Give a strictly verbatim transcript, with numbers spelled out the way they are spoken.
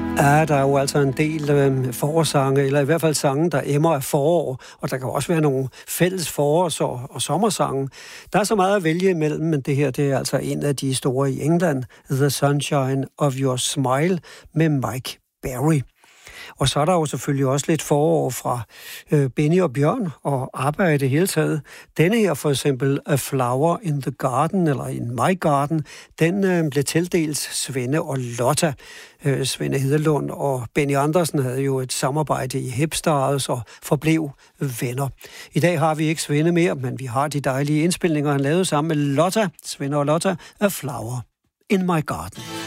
Ja, der er jo altså en del øh, forårssange, eller i hvert fald sange, der emmer af forår, og der kan også være nogle fælles forårs- og, og sommersange. Der er så meget at vælge imellem, men det her det er altså en af de store i England, The Sunshine of Your Smile med Mike Berry. Og så er der jo selvfølgelig også lidt forår fra øh, Benny og Bjørn og arbejde i det hele taget. Denne her for eksempel, A Flower in the Garden, eller In My Garden, den øh, blev tildelt Svende og Lotta. Øh, Svende Hedelund og Benny Andersen havde jo et samarbejde i Hipstars og forblev venner. I dag har vi ikke Svende mere, men vi har de dejlige indspilninger, han lavede sammen med Lotta, Svende og Lotta, A Flower in My Garden.